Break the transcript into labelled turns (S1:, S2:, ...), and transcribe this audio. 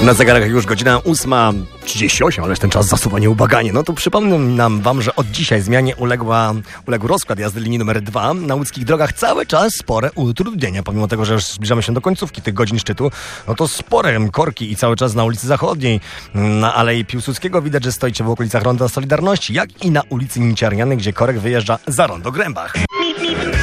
S1: Na zegarach już godzina 8:38, ależ ten czas zasuwa nieubaganie. No to przypomnę wam, że od dzisiaj zmianie uległ rozkład jazdy linii numer 2. Na łódzkich drogach cały czas spore utrudnienia, pomimo tego, że już zbliżamy się do końcówki tych godzin szczytu. No to spore korki i cały czas na ulicy Zachodniej, na Alei Piłsudskiego widać, że stoicie w okolicach Ronda Solidarności, jak i na ulicy Ninciarniany, gdzie korek wyjeżdża za rondo Grębach.